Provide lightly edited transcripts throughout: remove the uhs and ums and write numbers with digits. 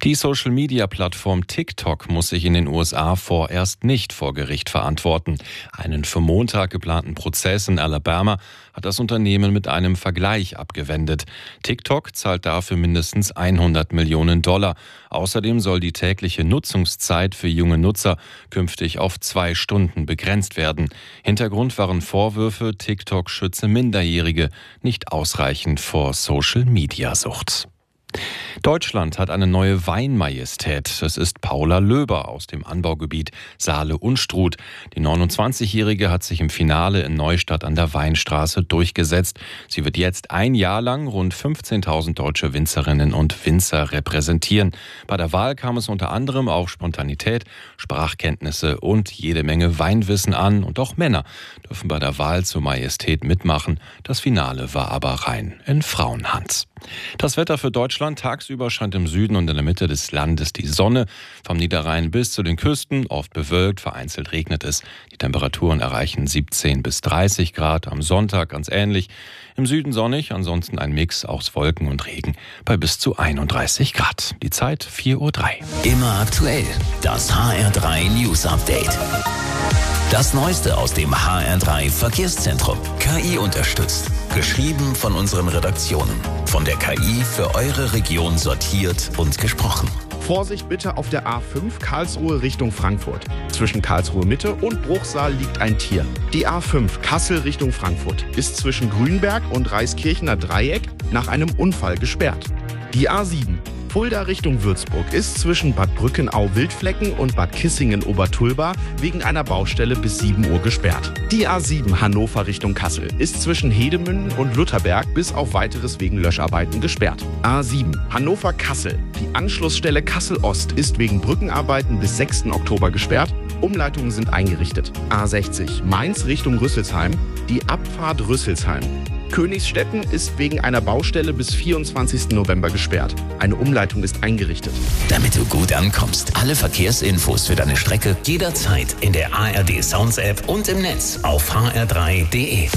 Die Social-Media-Plattform TikTok muss sich in den USA vorerst nicht vor Gericht verantworten. Einen für Montag geplanten Prozess in Alabama hat das Unternehmen mit einem Vergleich abgewendet. TikTok zahlt dafür mindestens $100 Millionen. Außerdem soll die tägliche Nutzungszeit für junge Nutzer künftig auf 2 Stunden begrenzt werden. Hintergrund waren Vorwürfe, TikTok schütze Minderjährige nicht ausreichend vor Social-Media-Sucht. Deutschland hat eine neue Weinmajestät. Es ist Paula Löber aus dem Anbaugebiet Saale-Unstrut. Die 29-Jährige hat sich im Finale in Neustadt an der Weinstraße durchgesetzt. Sie wird jetzt ein Jahr lang rund 15.000 deutsche Winzerinnen und Winzer repräsentieren. Bei der Wahl kam es unter anderem auf Spontanität, Sprachkenntnisse und jede Menge Weinwissen an. Und auch Männer dürfen bei der Wahl zur Majestät mitmachen. Das Finale war aber rein in Frauenhand. Das Wetter für Deutschland: tagsüber scheint im Süden und in der Mitte des Landes die Sonne. Vom Niederrhein bis zu den Küsten oft bewölkt, vereinzelt regnet es. Die Temperaturen erreichen 17 bis 30 Grad. Am Sonntag ganz ähnlich. Im Süden sonnig, ansonsten ein Mix aus Wolken und Regen bei bis zu 31 Grad. Die Zeit 4:03 Uhr. Immer aktuell. Das HR3 News Update. Das Neueste aus dem HR3 Verkehrszentrum. KI unterstützt. Geschrieben von unseren Redaktionen. Von der KI für eure Region sortiert und gesprochen. Vorsicht bitte auf der A5 Karlsruhe Richtung Frankfurt. Zwischen Karlsruhe Mitte und Bruchsal liegt ein Tier. Die A5 Kassel Richtung Frankfurt ist zwischen Grünberg und Reiskirchener Dreieck nach einem Unfall gesperrt. Die A7 Fulda Richtung Würzburg ist zwischen Bad Brückenau-Wildflecken und Bad Kissingen-Obertulba wegen einer Baustelle bis 7 Uhr gesperrt. Die A7 Hannover Richtung Kassel ist zwischen Hedemünden und Lutherberg bis auf Weiteres wegen Löscharbeiten gesperrt. A7 Hannover-Kassel. Die Anschlussstelle Kassel-Ost ist wegen Brückenarbeiten bis 6. Oktober gesperrt. Umleitungen sind eingerichtet. A60 Mainz Richtung Rüsselsheim. Die Abfahrt Rüsselsheim. Königsstetten ist wegen einer Baustelle bis 24. November gesperrt. Eine Umleitung ist eingerichtet. Damit du gut ankommst, alle Verkehrsinfos für deine Strecke jederzeit in der ARD Sounds App und im Netz auf hr3.de.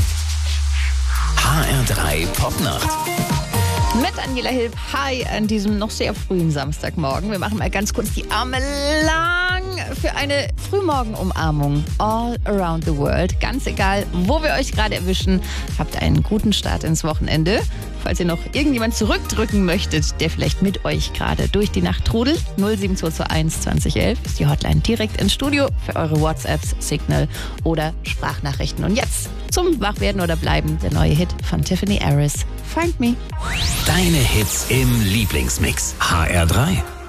HR3 Popnacht. Mit Daniela Hilb, hi, an diesem noch sehr frühen Samstagmorgen. Wir machen mal ganz kurz die Arme lang für eine Frühmorgenumarmung all around the world. Ganz egal, wo wir euch gerade erwischen, habt einen guten Start ins Wochenende. Falls ihr noch irgendjemand zurückdrücken möchtet, der vielleicht mit euch gerade durch die Nacht trudelt, 07221 2011 ist die Hotline direkt ins Studio für eure WhatsApps, Signal oder Sprachnachrichten. Und jetzt zum Wachwerden oder Bleiben, der neue Hit von Tiffany Harris, Find Me. Deine Hits im Lieblingsmix. HR3.